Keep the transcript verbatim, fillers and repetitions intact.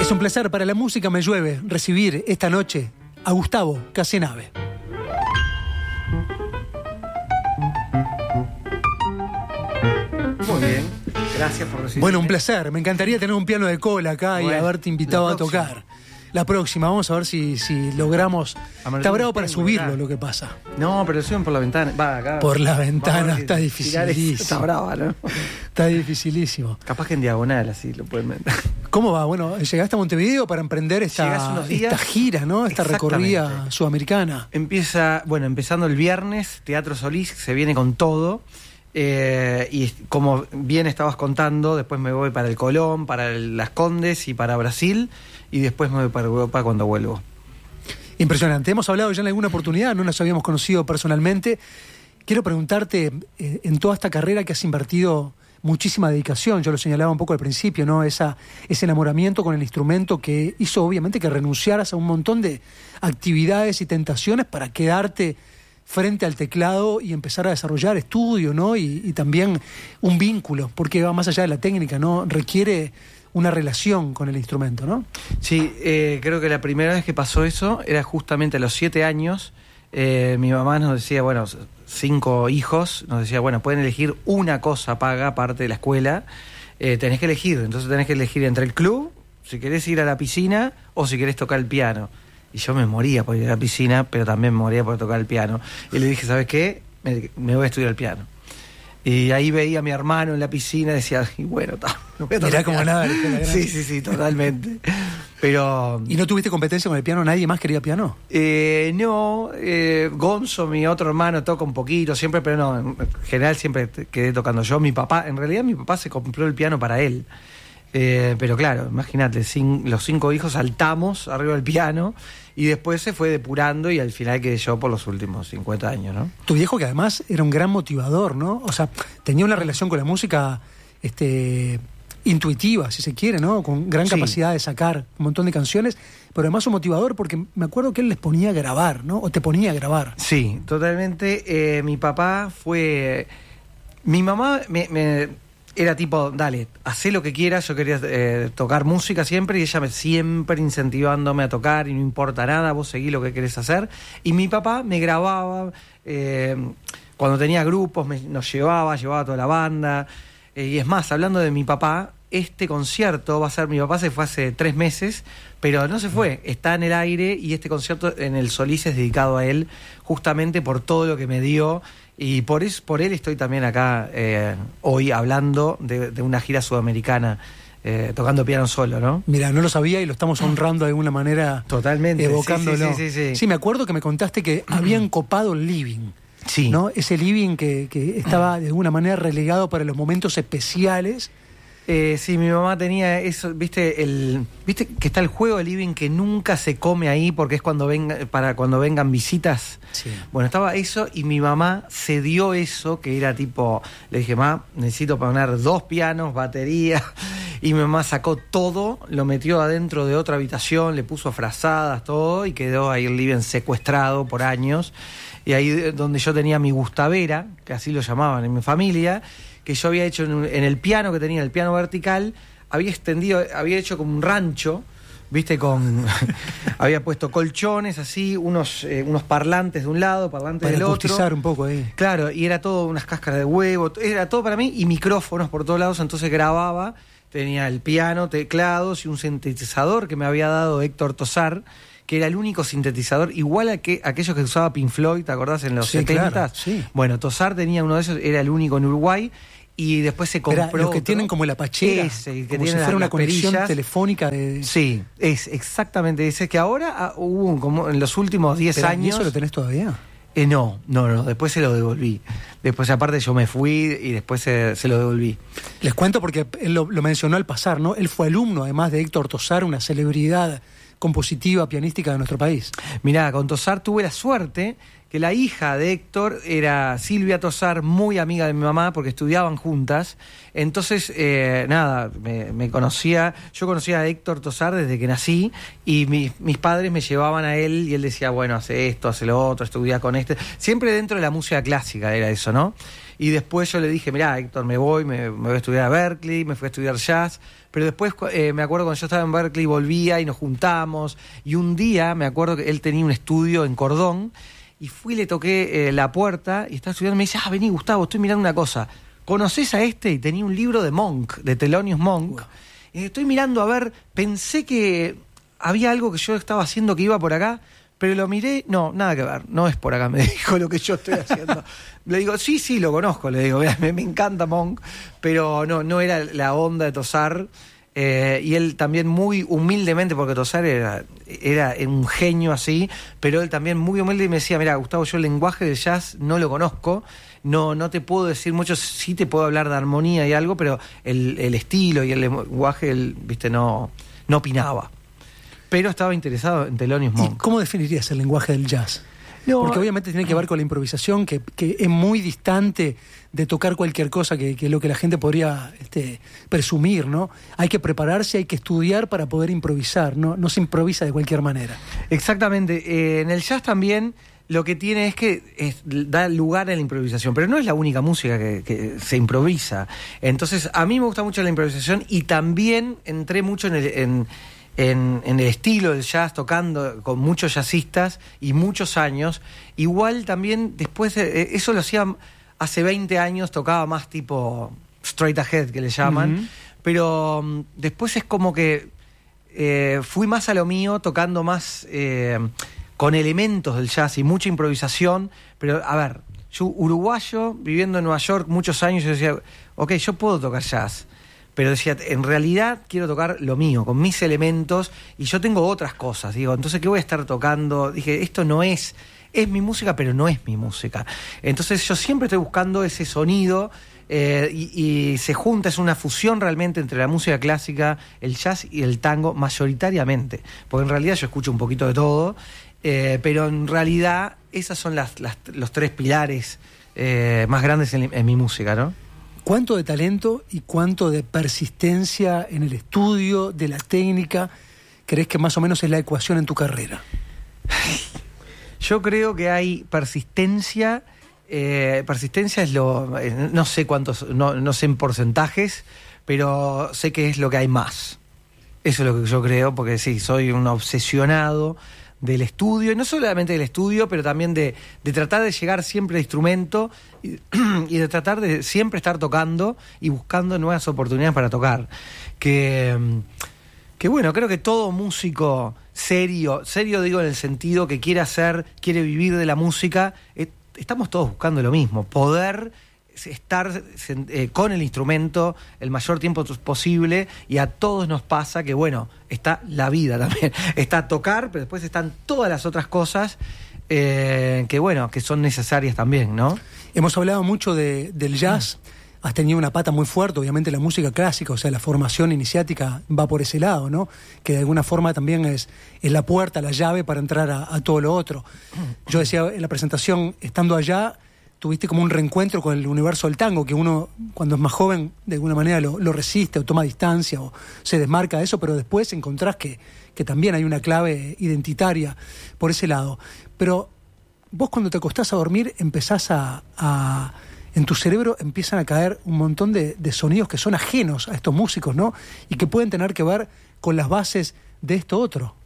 Es un placer para La Música Me Llueve recibir esta noche a Gustavo Casenave. Muy bien, gracias por recibirme. Bueno, un placer. Me encantaría tener un piano de cola acá bueno, y haberte invitado a tocar. La próxima, vamos a ver si, si logramos. Está bravo para subirlo, acá. Lo que pasa. No, pero suben por la ventana. Va, acá. Por la ventana está dificilísimo. Está brava, ¿no? Está dificilísimo. Capaz que en diagonal así lo pueden ver. ¿Cómo va? Bueno, llegaste a Montevideo para emprender esta, esta gira, ¿no? Esta recorrida sudamericana. Empieza, bueno, empezando el viernes, Teatro Solís, se viene con todo. Eh, y como bien estabas contando, después me voy para el Colón, para el Las Condes y para Brasil, y después me voy para Europa cuando vuelvo. Impresionante. Hemos hablado ya en alguna oportunidad, no nos habíamos conocido personalmente. Quiero preguntarte, eh, en toda esta carrera que has invertido muchísima dedicación, yo lo señalaba un poco al principio, ¿no? Esa, ese enamoramiento con el instrumento que hizo obviamente que renunciaras a un montón de actividades y tentaciones para quedarte frente al teclado y empezar a desarrollar estudio, ¿no? Y, y también un vínculo, porque va más allá de la técnica, ¿no? Requiere una relación con el instrumento, ¿no? Sí, eh, creo que la primera vez que pasó eso era justamente a los siete años. Eh, mi mamá nos decía, bueno, cinco hijos, nos decía, bueno, pueden elegir una cosa paga aparte de la escuela, eh, tenés que elegir, entonces tenés que elegir entre el club, si querés ir a la piscina o si querés tocar el piano. Y yo me moría por ir a la piscina, pero también me moría por tocar el piano. Y le dije, ¿sabes qué? Me, me voy a estudiar el piano. Y ahí veía a mi hermano en la piscina y decía, y bueno, ta, no voy a tocar Mirá como nada. Sí, sí, sí, totalmente. Pero... ¿Y no tuviste competencia con el piano? ¿Nadie más quería piano? Eh, no, eh, Gonzo, mi otro hermano, toca un poquito siempre, pero no, en general siempre quedé tocando yo. Mi papá, en realidad mi papá se compró el piano para él. Eh, pero claro, imagínate, sin, los cinco hijos saltamos arriba del piano y después se fue depurando y al final quedé yo por los últimos cincuenta años, ¿no? Tu viejo, que además era un gran motivador, ¿no? O sea, tenía una relación con la música este, intuitiva, si se quiere, ¿no? Con gran capacidad sí. de sacar un montón de canciones, pero además un motivador porque me acuerdo que él les ponía a grabar, ¿no? O te ponía a grabar. Sí, totalmente. Eh, mi papá fue... Mi mamá me... me... Era tipo, dale, hacé lo que quieras, yo quería eh, tocar música siempre y ella me siempre incentivándome a tocar y no importa nada, vos seguí lo que querés hacer. Y mi papá me grababa, eh, cuando tenía grupos me, nos llevaba, llevaba toda la banda. Eh, y es más, hablando de mi papá, este concierto va a ser, mi papá se fue hace tres meses, pero no se fue, está en el aire y este concierto en el Solís es dedicado a él, justamente por todo lo que me dio. Y por eso, por él estoy también acá eh, hoy hablando de, de una gira sudamericana, eh, tocando piano solo, ¿no? Mira, no lo sabía y lo estamos honrando de alguna manera. Totalmente. Evocándolo. Sí, sí, sí, sí, sí. Sí, me acuerdo que me contaste que habían copado el living. Sí. ¿No? Ese living que, que estaba de alguna manera relegado para los momentos especiales. Eh, sí, mi mamá tenía eso, viste, el, viste que está el juego de living que nunca se come ahí porque es cuando venga, para cuando vengan visitas. Sí. Bueno, estaba eso y mi mamá cedió eso, que era tipo, le dije, mamá, necesito poner dos pianos, batería, y mi mamá sacó todo, lo metió adentro de otra habitación, le puso frazadas, todo, y quedó ahí el living secuestrado por años. Y ahí donde yo tenía mi gustavera, que así lo llamaban en mi familia, que yo había hecho en, un, en el piano que tenía, el piano vertical, había extendido, había hecho como un rancho, viste, con había puesto colchones así, unos eh, unos parlantes de un lado, parlantes del otro. Para un poco ahí. Claro, y era todo unas cáscaras de huevo, era todo para mí, y micrófonos por todos lados, entonces grababa, tenía el piano, teclados y un sintetizador que me había dado Héctor Tosar, que era el único sintetizador, igual a que aquellos que usaba Pink Floyd, ¿te acordás? En los sí, setenta. Claro, sí. Bueno, Tosar tenía uno de esos, era el único en Uruguay, y después se compró. Era los que otro, tienen como la pachera, ese, que como tiene si fuera la, una conexión perillas. telefónica. De... Sí, es exactamente ese, que ahora ah, hubo como en los últimos diez años. ¿Y eso lo tenés todavía? Eh, no, no, no, después se lo devolví. Después, aparte, yo me fui y después se, se lo devolví. Les cuento porque él lo, lo mencionó al pasar, ¿no? Él fue alumno, además de Héctor Tosar, una celebridad compositiva, pianística de nuestro país. Mirá, con Tosar tuve la suerte que la hija de Héctor era Silvia Tosar, muy amiga de mi mamá, porque estudiaban juntas. Entonces, eh, nada, me, me conocía, yo conocía a Héctor Tosar desde que nací, y mi, mis padres me llevaban a él, y él decía, bueno, hace esto, hace lo otro, estudia con este. Siempre dentro de la música clásica era eso, ¿no? Y después yo le dije, mirá, Héctor, me voy, me, me voy a estudiar a Berkeley, me fui a estudiar jazz. Pero después, eh, me acuerdo cuando yo estaba en Berkeley, volvía y nos juntamos. Y un día, me acuerdo que él tenía un estudio en Cordón, y fui y le toqué eh, la puerta, y estaba estudiando, y me dice, ah, vení, Gustavo, estoy mirando una cosa. ¿Conocés a este? Y tenía un libro de Monk, de Thelonious Monk. Wow. Y estoy mirando a ver, pensé que había algo que yo estaba haciendo que iba por acá, pero lo miré, no, nada que ver, no es por acá, me dijo lo que yo estoy haciendo. Le digo, sí, sí, lo conozco, le digo, me, me encanta Monk, pero no, no era la onda de Tosar. Eh, y él también muy humildemente, porque Tosar era, era un genio así, pero él también muy humilde y me decía, mira, Gustavo, yo el lenguaje del jazz no lo conozco, no, no te puedo decir mucho, sí te puedo hablar de armonía y algo, pero el, el estilo y el lenguaje, él, viste, no, no opinaba. Pero estaba interesado en Thelonious Monk. ¿Y cómo definirías el lenguaje del jazz? No, porque obviamente tiene que ver con la improvisación, que, que es muy distante de tocar cualquier cosa, que, que es lo que la gente podría este, presumir, ¿no? Hay que prepararse, hay que estudiar para poder improvisar, ¿no? No se improvisa de cualquier manera. Exactamente. Eh, en el jazz también lo que tiene es que es, da lugar a la improvisación, pero no es la única música que, que se improvisa. Entonces, a mí me gusta mucho la improvisación, y también entré mucho en el... En, En, en el estilo del jazz, tocando con muchos jazzistas y muchos años. Igual también después, eh, eso lo hacía hace veinte años, tocaba más tipo straight ahead, que le llaman, uh-huh. Pero um, después es como que eh, fui más a lo mío, tocando más eh, con elementos del jazz y mucha improvisación. Pero a ver, yo uruguayo, viviendo en Nueva York muchos años, yo decía, ok, yo puedo tocar jazz, pero decía, en realidad quiero tocar lo mío, con mis elementos, y yo tengo otras cosas. Digo, entonces, ¿qué voy a estar tocando? Dije, esto no es, es mi música, pero no es mi música. Entonces yo siempre estoy buscando ese sonido, eh, y, y se junta, es una fusión realmente entre la música clásica, el jazz y el tango, mayoritariamente. Porque en realidad yo escucho un poquito de todo, eh, pero en realidad esas son las, las, los tres pilares eh, más grandes en, en mi música, ¿no? ¿Cuánto de talento y cuánto de persistencia en el estudio, de la técnica, crees que más o menos es la ecuación en tu carrera? Yo creo que hay persistencia. Eh, persistencia es lo... Eh, no sé cuántos, no, no sé en porcentajes, pero sé que es lo que hay más. Eso es lo que yo creo, porque sí, soy un obsesionado del estudio, y no solamente del estudio, pero también de, de tratar de llegar siempre al instrumento, y, y de tratar de siempre estar tocando y buscando nuevas oportunidades para tocar. Que, que bueno, creo que todo músico serio, serio digo en el sentido que quiere hacer, quiere vivir de la música, eh, estamos todos buscando lo mismo, poder estar eh, con el instrumento el mayor tiempo posible, y a todos nos pasa que, bueno, está la vida también, está tocar, pero después están todas las otras cosas eh, que, bueno, que son necesarias también, ¿no? Hemos hablado mucho de, del jazz, has tenido una pata muy fuerte, obviamente la música clásica, o sea, la formación iniciática va por ese lado, ¿no? Que de alguna forma también es, es la puerta, la llave para entrar a, a todo lo otro. Yo decía en la presentación, estando allá, tuviste como un reencuentro con el universo del tango, que uno cuando es más joven de alguna manera lo, lo resiste o toma distancia o se desmarca de eso, pero después encontrás que, que también hay una clave identitaria por ese lado. Pero vos cuando te acostás a dormir empezás a... a en tu cerebro empiezan a caer un montón de, de sonidos que son ajenos a estos músicos, ¿no? Y que pueden tener que ver con las bases de esto otro.